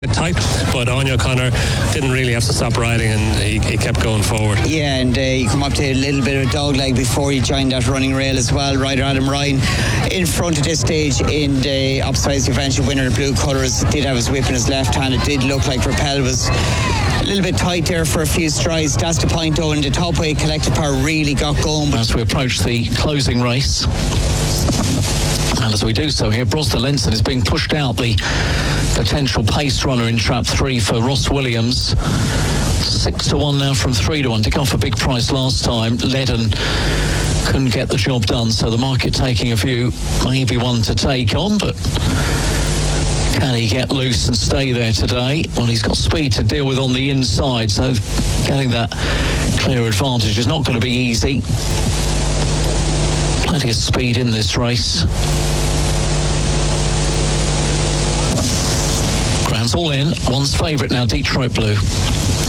tight, but Anya O'Connor didn't really have to stop riding, and he kept going forward. Yeah, and he come up to a little bit of a dog leg before he joined that running rail as well. Rider Adam Ryan in front at this stage in the upsize convention winner, the blue colours, did have his whip in his left hand. It did look like Propel was a little bit tight there for a few strides. That's the point though, and the top weight Collective Power really got going. As we approach the closing race, and as we do so here, Brosnan Lenson is being pushed out, the potential pace runner in trap 3 for Ross Williams. 6-1 now from 3-1. Did go off a big price last time. Ledden couldn't get the job done, so the market taking a view, maybe one to take on, but can he get loose and stay there today? Well, he's got speed to deal with on the inside, so getting that clear advantage is not going to be easy. Plenty of speed in this race. Ground's all in. One's favourite now, Detroit Blue.